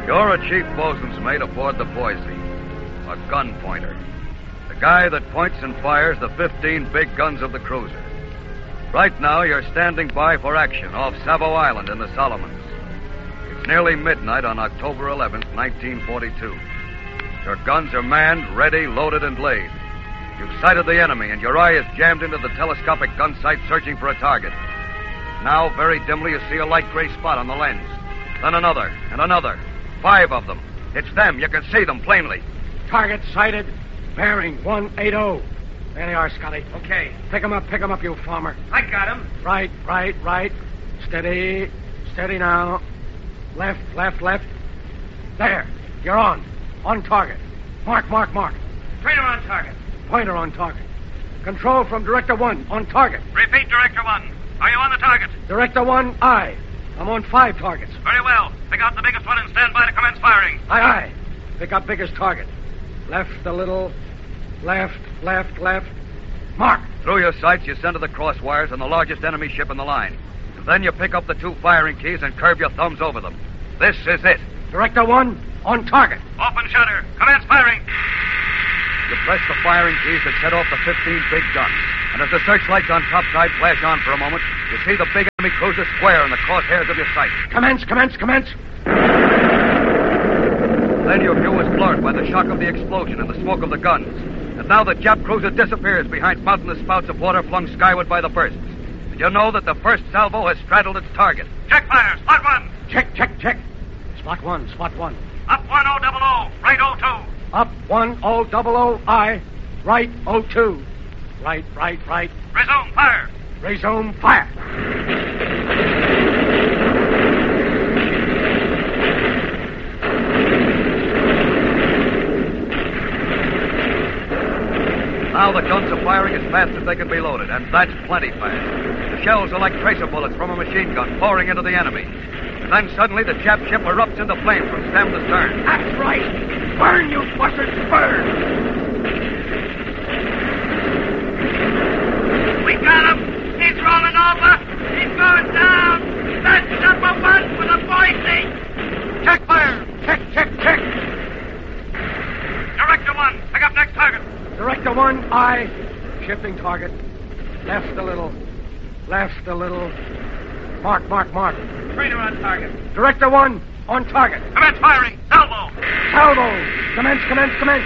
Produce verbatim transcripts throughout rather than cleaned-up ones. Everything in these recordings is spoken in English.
You're a chief bosun's mate aboard the Boise, a gun pointer. The guy that points and fires the fifteen big guns of the cruiser. Right now, you're standing by for action off Savo Island in the Solomons. It's nearly midnight on October eleventh, nineteen forty-two. Your guns are manned, ready, loaded, and laid. You've sighted the enemy, and your eye is jammed into the telescopic gun sight searching for a target. Now, very dimly, you see a light gray spot on the lens. Then another, and another. Five of them. It's them. You can see them plainly. Target sighted. Bearing one eighty. There they are, Scotty. Okay. Pick 'em up, pick 'em up, you farmer. I got him. Right, right, right. Steady. Steady now. Left, left, left. There. You're on. On target. Mark, mark, mark. Trainer on target. Pointer on target. Control from Director One. On target. Repeat, Director One. Are you on the target? Director One, aye. I'm on five targets. Very well. Pick out the biggest one and stand by to commence firing. Aye, aye. Pick up biggest target. Left a little. Left, left, left. Mark. Through your sights, you center the cross wires on the largest enemy ship in the line. And then you pick up the two firing keys and curve your thumbs over them. This is it. Director One, on target. Open shutter. Commence firing. You press the firing keys that set off the fifteen big guns. And as the searchlights on topside flash on for a moment, you see the big enemy cruiser square in the crosshairs of your sight. Commence, commence, commence. Then your view is blurred by the shock of the explosion and the smoke of the guns. And now the Jap cruiser disappears behind mountainous spouts of water flung skyward by the bursts. And you know that the first salvo has straddled its target. Check fire. Spot one. Check, check, check. Spot one, spot one. Up one oh double oh. Right oh two. Up one oh double oh. Aye. Right oh two. Right, right, right. Resume fire. Resume fire. Now the guns are firing as fast as they can be loaded, and that's plenty fast. The shells are like tracer bullets from a machine gun pouring into the enemy. And then suddenly the Jap ship erupts into flame from stem to stern. That's right. Burn, you buzzards, burn. We got him. He's rolling over. He's going down. That's number one for the Boise. Check fire. Check, check, check. Director One, pick up next target. Director One, aye. Shifting target. Left a little. Left a little. Mark, mark, mark. Trainer on target. Director One, on target. Commence firing. Salvo. Salvo. Commence, commence, commence.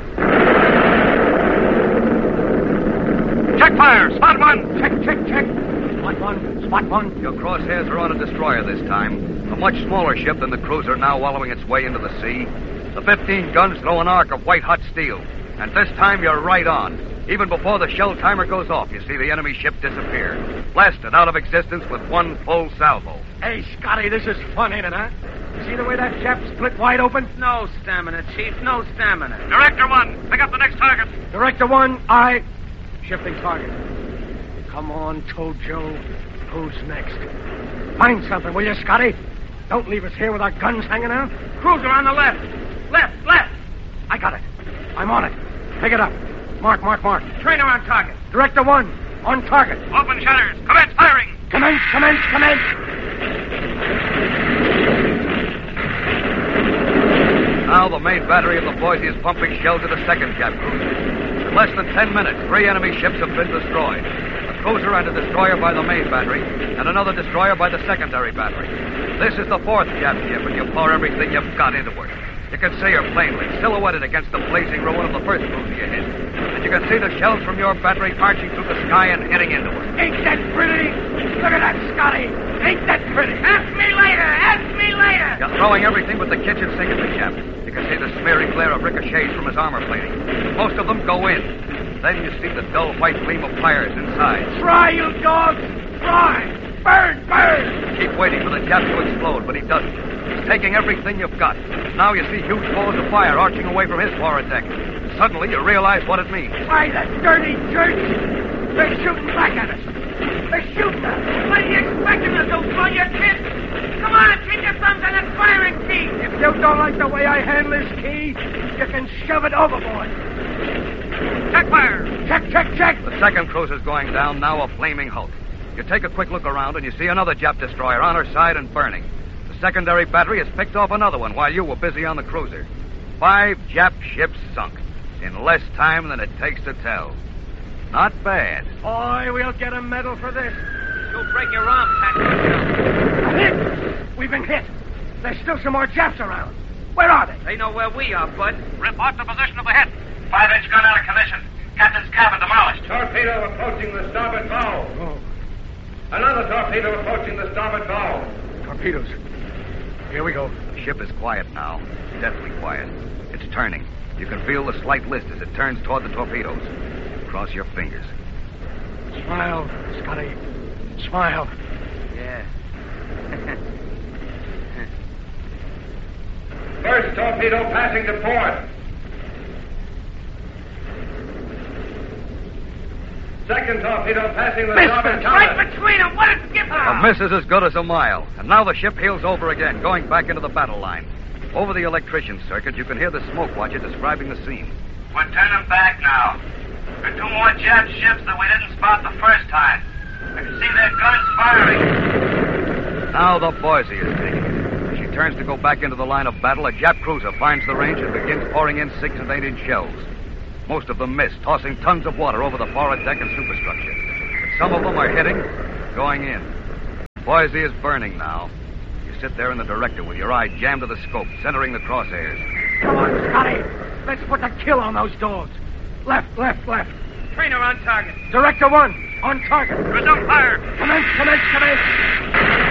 Check fire. Spot one. Check, check, check. Spot one. Spot one. Your crosshairs are on a destroyer this time. A much smaller ship than the cruiser now wallowing its way into the sea. The fifteen guns throw an arc of white-hot steel. And this time you're right on. Even before the shell timer goes off, you see the enemy ship disappear. Blasted out of existence with one full salvo. Hey, Scotty, this is fun, ain't it, huh? See the way that chap split wide open? No stamina, Chief. No stamina. Director One, pick up the next target. Director One, aye. Shifting target. Come on, Tojo. Who's next? Find something, will you, Scotty? Don't leave us here with our guns hanging out. Cruiser on the left. Left, left. I got it. I'm on it. Pick it up. Mark, mark, mark. Trainer on target. Director One, on target. Open shutters. Commence firing. Commence, commence, commence. Now the main battery of the Boise is pumping shells at the second Jap cruiser. In less than ten minutes, three enemy ships have been destroyed. A cruiser and a destroyer by the main battery, and another destroyer by the secondary battery. This is the fourth Jap ship, and you pour everything you've got into her. You can see her plainly, silhouetted against the blazing ruin of the first cruiser you hit. And you can see the shells from your battery marching through the sky and hitting into her. Ain't that pretty? Look at that, Scotty. Ain't that pretty? Ask me later. Ask me later. You're throwing everything but the kitchen sink at the Jap. You can see the smearing glare of ricochets from his armor plating. Most of them go in. Then you see the dull white gleam of fires inside. Try, you dogs! Try! Burn! Burn! Keep waiting for the Jap to explode, but he doesn't. He's taking everything you've got. Now you see huge balls of fire arching away from his forward deck. Suddenly you realize what it means. Why, the dirty jerks! They're shooting back at us. They're shooting us. What are you expecting us to throw your kids? Come on, keep your thumbs on that firing key. If you don't like the way I handle this key, you can shove it overboard. Check fire. Check, check, check. The second cruiser's going down, now a flaming hulk. You take a quick look around and you see another Jap destroyer on her side and burning. The The secondary battery has picked off another one while you were busy on the cruiser. Five Jap ships sunk in less time than it takes to tell. Not bad. Boy, we'll get a medal for this. You'll break your arm, Pat. A hit! We've been hit. There's still some more Japs around. Where are they? They know where we are, Bud. Report the position of the hit. Five-inch gun out of commission. Captain's cabin demolished. Torpedo approaching the starboard bow. Oh, Another torpedo approaching the starboard bow. torpedoes. Here we go. The ship is quiet now. Deathly quiet. It's turning. You can feel the slight list as it turns toward the torpedoes. Cross your fingers. Smile, Scotty. Smile. Yeah. First torpedo passing to port. Second torpedo passing the starboard tower. Right between them. What a skipper! A miss is as good as a mile. And now the ship heels over again, going back into the battle line. Over the electrician circuit, you can hear the smoke watcher describing the scene. We're turning back now. There are two more Jap ships that we didn't spot the first time. I can see their guns firing. Now the Boise is taking it. As she turns to go back into the line of battle, a Jap cruiser finds the range and begins pouring in six and eight inch shells. Most of them miss, tossing tons of water over the forward deck and superstructure. But some of them are hitting, going in. Boise is burning now. You sit there in the director with your eye jammed to the scope, centering the crosshairs. Come on, Scotty. Let's put the kill on those dogs. Left, left, left. Trainer on target. Director one, on target. Resume fire. Commence, commence, commence.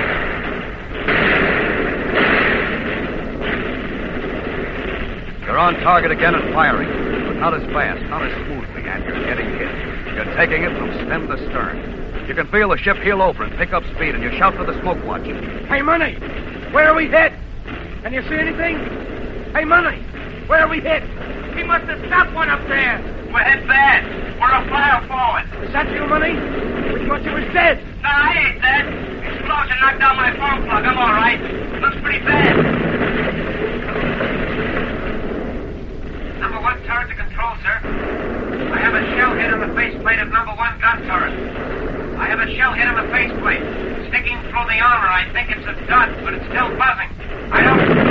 You're on target again and firing, but not as fast, not as smoothly, and you're getting hit. You're taking it from stem to stern. You can feel the ship heel over and pick up speed, and you shout for the smoke watch. Hey, Money, where are we hit? Can you see anything? Hey, Money, where are we hit? He must have stopped one up there. We're hit bad. We're a fire forward. Is that you, Money? We thought you was dead. No, I ain't dead. Explosion knocked down my phone plug. I'm all right. Looks pretty bad. Number one turret to control, sir. I have a shell hit on the faceplate of number one gun turret. I have a shell hit on the faceplate. Sticking through the armor. I think it's a dot, but it's still buzzing. I don't...